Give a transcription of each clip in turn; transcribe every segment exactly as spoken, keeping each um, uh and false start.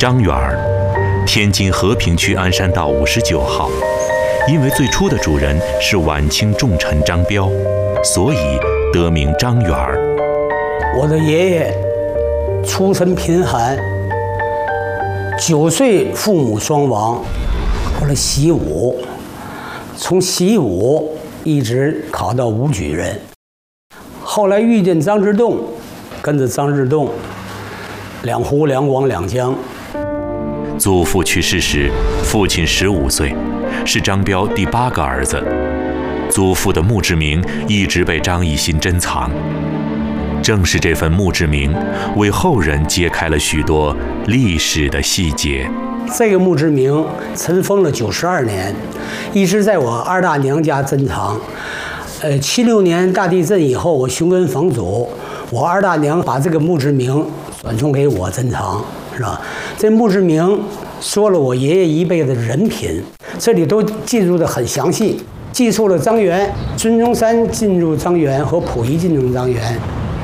张园儿，天津和平区鞍山道五十九号。因为最初的主人是晚清重臣张彪，所以得名张园儿。 我的爷爷出身贫寒，九岁父母双亡，后来习武，从习武一直考到武举人。后来遇见张之洞，跟着张之洞，两湖两广两江。 祖父去世时，父亲十五岁，是张彪第八个儿子。祖父的墓志铭一直被张艺兴珍藏，正是这份墓志铭，为后人揭开了许多历史的细节。 这个墓志铭尘封了九十二年，一直在我二大娘家珍藏。呃，七六年大地震以后，我寻根访祖，我二大娘把这个墓志铭转送给我珍藏，是吧？这墓志铭说了我爷爷一辈子的人品，这里都记录得很详细，记述了张园、孙中山进入张园和溥仪进入张园。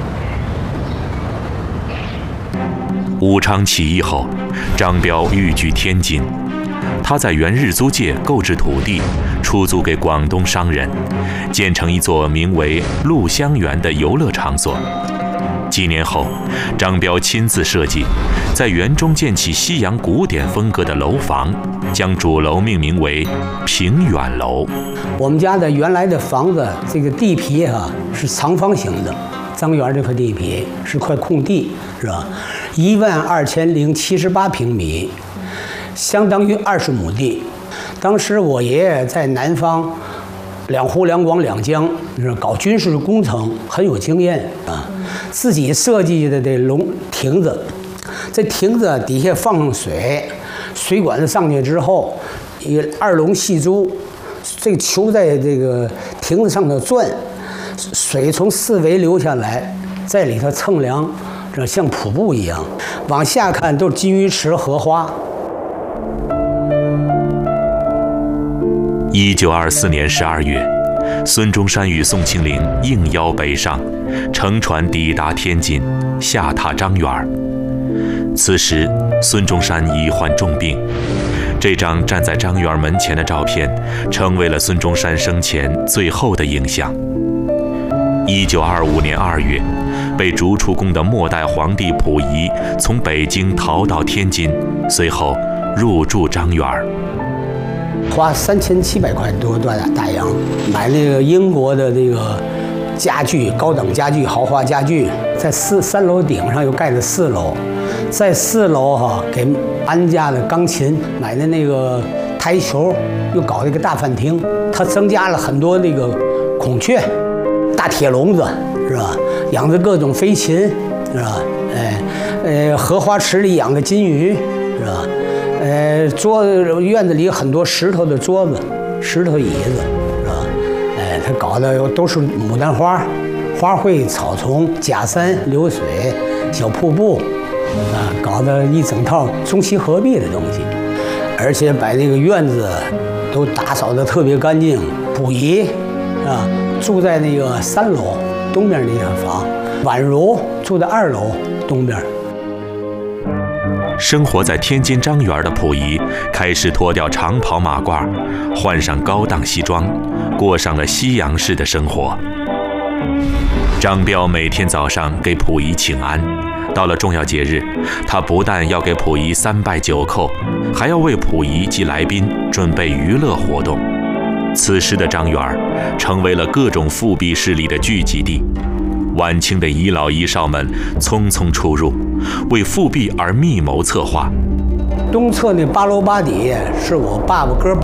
武昌起义后，张彪寓居天津，他在原日租界购置土地，出租给广东商人，建成一座名为陆香园的游乐场所。几年后，张彪亲自设计，在园中建起西洋古典风格的楼房，将主楼命名为平远楼。 我们家的原来的房子，这个地皮啊是长方形的，张园这块地皮是块空地，是吧？一万二千零七十八平米，相当于二十亩地。当时我爷爷在南方，两湖两广两江，搞军事工程很有经验啊。自己设计的这龙亭子，这亭子底下放上水，水管子上去之后，一个二龙戏珠，这个球在这个亭子上头转，水从四围流下来，在里头乘凉，这像瀑布一样。往下看都是金鱼池、荷花。 一九二四年十二月，孙中山与宋庆龄应邀北上，乘船抵达天津，下榻张园儿。此时，孙中山已患重病。这张站在张园儿门前的照片，成为了孙中山生前最后的影像。一九二五年二月，被逐出宫的末代皇帝溥仪从北京逃到天津，随后入住张园儿。 花三千七百块多大大洋买那个英国的那个家具，高等家具、豪华家具，在四三楼顶上又盖了四楼，在四楼哈、啊、给安家的钢琴，买的那个台球，又搞了一个大饭厅，它增加了很多那个孔雀、大铁笼子，是吧？养着各种飞禽，是吧？哎，呃，荷花池里养的金鱼，是吧？呃，桌子院子里有很多石头的桌子、石头椅子，是吧？哎，他搞的都是牡丹花、花卉、草丛、假山、流水、小瀑布，啊，搞的一整套中西合璧的东西，而且把这个院子都打扫得特别干净。溥仪啊，住在那个三楼东边那套房，宛如住在二楼东边。 生活在天津张园的溥仪开始脱掉长袍马褂，换上高档西装，过上了西洋式的生活。张彪每天早上给溥仪请安，到了重要节日，他不但要给溥仪三拜九叩，还要为溥仪及来宾准备娱乐活动。此时的张园成为了各种复辟势力的聚集地。晚清的遗老遗少们匆匆出入，为复辟而密谋策划。 东侧那八楼八底是我爸爸哥